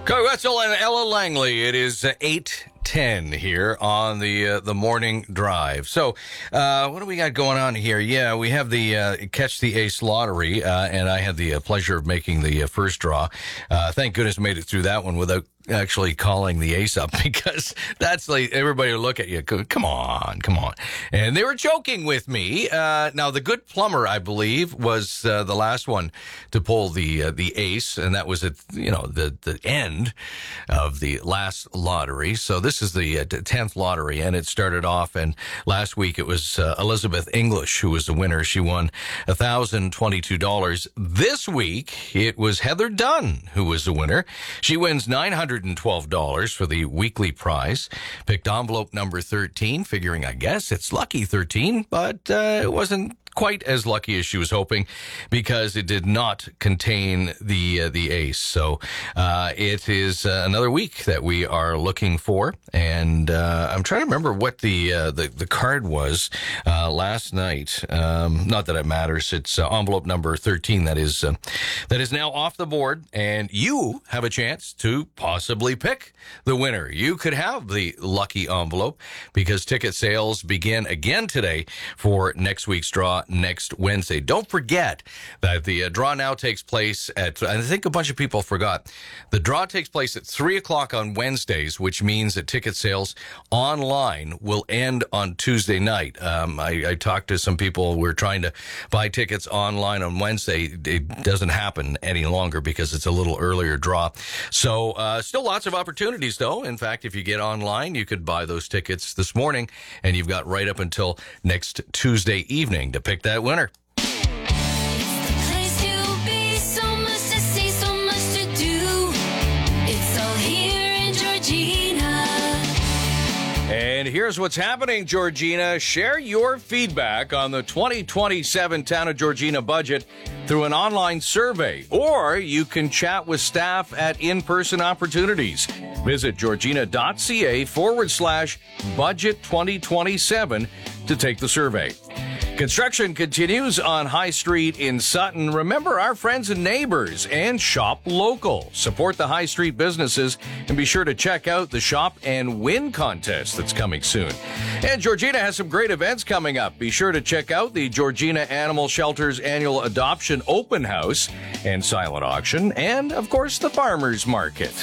Corey Wetzel and Ella Langley. It is 8:10 here on the morning drive. So, what do we got going on here? Yeah, we have the Catch the Ace lottery, and I had the pleasure of making the first draw. Thank goodness I made it through that one without actually calling the ace up, because that's like everybody will look at you, come on. And they were joking with me. Now, the Good Plumber, I believe, was the last one to pull the ace, and that was at the end of the last lottery. So this is the 10th lottery, and it started off, and last week it was Elizabeth English who was the winner. She won $1,022. This week it was Heather Dunn who was the winner. She wins $912 for the weekly prize. Picked envelope number 13, figuring, I guess, it's lucky 13, but it wasn't quite as lucky as she was hoping, because it did not contain the ace. So it is another week that we are looking for, and I'm trying to remember what the card was last night. Not that it matters. It's envelope number 13 that is now off the board, and you have a chance to possibly pick the winner. You could have the lucky envelope, because ticket sales begin again today for next week's draw next Wednesday. Don't forget that the draw now takes place at, I think a bunch of people forgot, the draw takes place at 3 o'clock on Wednesdays, which means that ticket sales online will end on Tuesday night. I talked to some people who were trying to buy tickets online on Wednesday. It doesn't happen any longer because it's a little earlier draw. So still lots of opportunities, though. In fact, if you get online, you could buy those tickets this morning, and you've got right up until next Tuesday evening to pick that winner. And here's what's happening, Georgina. Share your feedback on the 2027 Town of Georgina budget through an online survey, or you can chat with staff at in-person opportunities. Visit georgina.ca/budget 2027 to take the survey. Construction continues on High Street in Sutton. Remember our friends and neighbors, and shop local. Support the High Street businesses, and be sure to check out the Shop and Win contest that's coming soon. And Georgina has some great events coming up. Be sure to check out the Georgina Animal Shelter's annual Adoption Open House and Silent Auction, and, of course, the Farmers Market.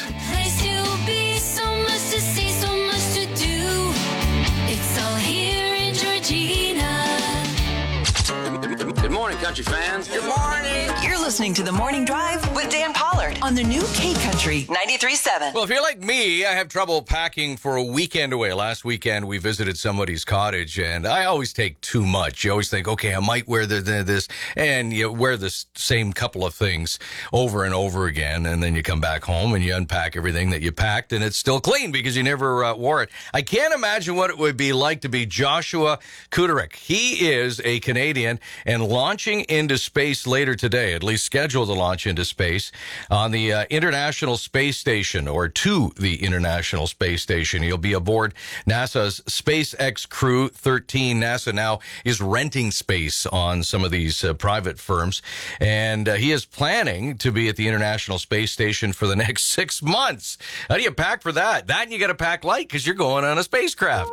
Good morning, country fans. Good morning. You're listening to The Morning Drive with Dan Pollard on the new K-Country 93.7. Well, if you're like me, I have trouble packing for a weekend away. Last weekend, we visited somebody's cottage, and I always take too much. You always think, okay, I might wear this, and you wear the same couple of things over and over again, and then you come back home and you unpack everything that you packed, and it's still clean because you never wore it. I can't imagine what it would be like to be Joshua Kuderek. He is a Canadian and launching into space later today, at least scheduled to launch into space on the International Space Station, or to the International Space Station. He'll be aboard NASA's SpaceX Crew 13. NASA now is renting space on some of these private firms, and he is planning to be at the International Space Station for the next 6 months. How do you pack for that? That, and you got to pack light because you're going on a spacecraft.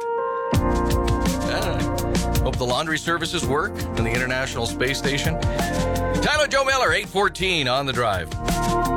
Hope the laundry services work in the International Space Station. Tyler Joe Miller, 8:14 on the drive.